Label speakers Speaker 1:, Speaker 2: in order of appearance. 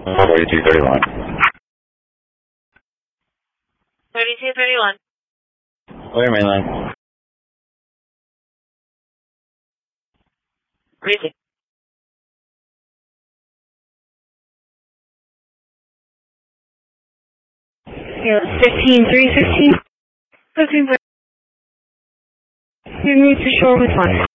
Speaker 1: 4231.
Speaker 2: 3231.
Speaker 1: Clear mainland.
Speaker 2: Receive.
Speaker 3: Yeah, 15316. 15. You need to shore with 1.